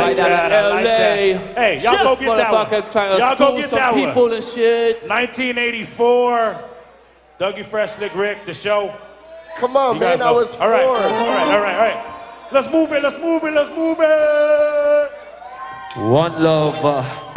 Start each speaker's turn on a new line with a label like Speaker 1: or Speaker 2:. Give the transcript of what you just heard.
Speaker 1: like that. I like that. Hey, y'all go get that one. Y'all go get that one.
Speaker 2: People and shit.
Speaker 1: 1984. Dougie Fresh, Slick Rick, the show.
Speaker 3: Come on, man. I was 4.
Speaker 1: All right. Let's move it. One love.